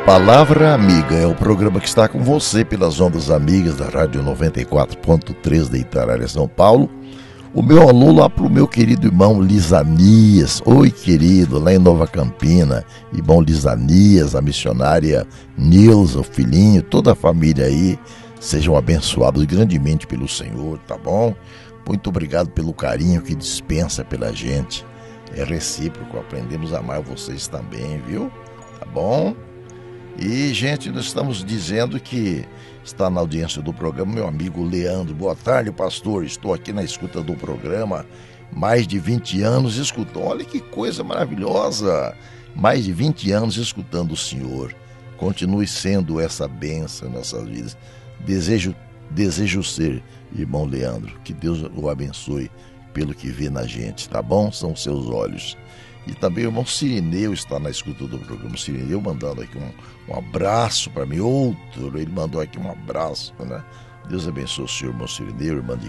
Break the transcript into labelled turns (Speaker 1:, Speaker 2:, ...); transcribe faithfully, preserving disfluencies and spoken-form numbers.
Speaker 1: Palavra Amiga é o programa que está com você pelas ondas amigas da Rádio noventa e quatro ponto três de Itararé, São Paulo. O meu alô lá para o meu querido irmão Lisanias. Oi, querido, lá em Nova Campina. Irmão Lisanias, a missionária Nilza, o filhinho, toda a família aí. Sejam abençoados grandemente pelo Senhor, tá bom? Muito obrigado pelo carinho que dispensa pela gente. É recíproco, aprendemos a amar vocês também, viu? Tá bom? E, gente, nós estamos dizendo que está na audiência do programa meu amigo Leandro. Boa tarde, pastor. Estou aqui na escuta do programa. Mais de vinte anos escutando. Olha que coisa maravilhosa. Mais de vinte anos escutando o Senhor. Continue sendo essa bênção em nossas vidas. Desejo, desejo ser, irmão Leandro. Que Deus o abençoe pelo que vê na gente, tá bom? São seus olhos. E também o irmão Cirineu está na escuta do programa. Cirineu mandando aqui um, um abraço para mim. Outro, ele mandou aqui um abraço, né? Deus abençoe o senhor, irmão Cirineu, irmã de